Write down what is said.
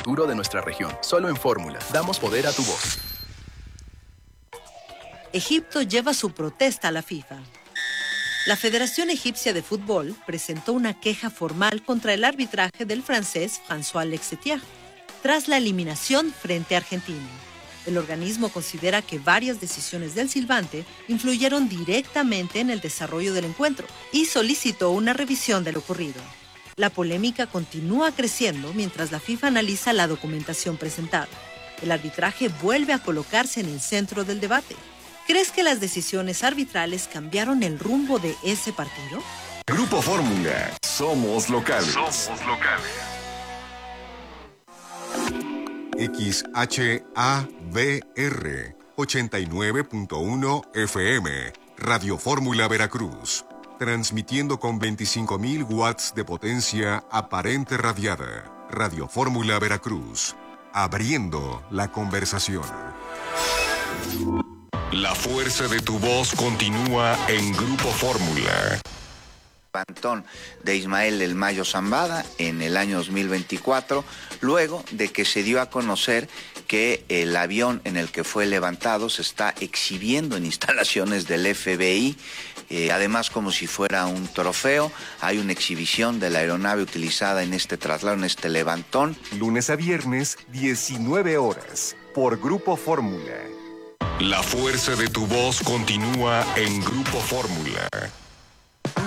futuro de nuestra región. Solo en Fórmula, damos poder a tu voz. Egipto lleva su protesta a la FIFA. La Federación Egipcia de Fútbol presentó una queja formal contra el arbitraje del francés François Lexetier, tras la eliminación frente a Argentina. El organismo considera que varias decisiones del silbante influyeron directamente en el desarrollo del encuentro y solicitó una revisión de lo ocurrido. La polémica continúa creciendo mientras la FIFA analiza la documentación presentada. El arbitraje vuelve a colocarse en el centro del debate. ¿Crees que las decisiones arbitrales cambiaron el rumbo de ese partido? Grupo Fórmula. Somos locales. Somos locales. XHABR 89.1 FM, Radio Fórmula Veracruz, transmitiendo con 25.000 watts de potencia aparente radiada. Radio Fórmula Veracruz, abriendo la conversación. La fuerza de tu voz continúa en Grupo Fórmula. Pantón de Ismael El Mayo Zambada en el año 2024, luego de que se dio a conocer que el avión en el que fue levantado se está exhibiendo en instalaciones del FBI, además como si fuera un trofeo. Hay una exhibición de la aeronave utilizada en este traslado, en este levantón. Lunes a viernes, 19 horas, por Grupo Fórmula. La fuerza de tu voz continúa en Grupo Fórmula.